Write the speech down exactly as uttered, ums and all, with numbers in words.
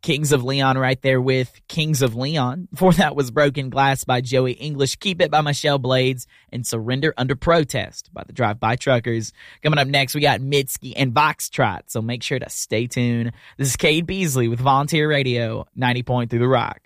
Kings of Leon right there with Kings of Leon. Before that was Broken Glass by Joey English, Keep It by Michelle Blades, and Surrender Under Protest by the Drive-By Truckers. Coming up next, we got Mitski and Voxtrot, so make sure to stay tuned. This is Cade Beasley with Volunteer Radio, ninety point three The Rock.